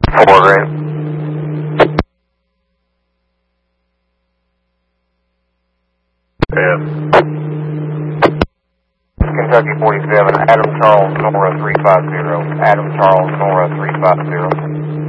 4 green. Yeah. Kentucky 47, Adam Charles, Nora 350. Adam Charles, Nora 350.